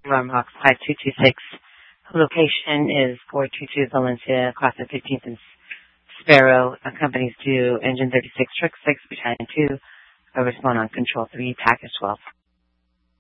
Rocks 5226. Location is 422 Valencia, Class of 15th and Sparrow. Companies due Engine 36, Truck 6, Battalion 2. Respond on Control 3, Package 12.